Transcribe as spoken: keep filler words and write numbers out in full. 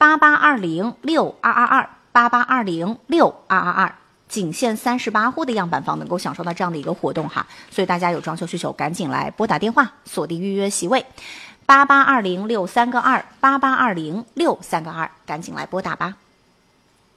八八二零六二二二八八二零六二二二，仅限三十八户的样板房能够享受到这样的一个活动哈，所以大家有装修需求赶紧来拨打电话锁定预约席位，八八二零六三个二八八二零六三个二，赶紧来拨打吧。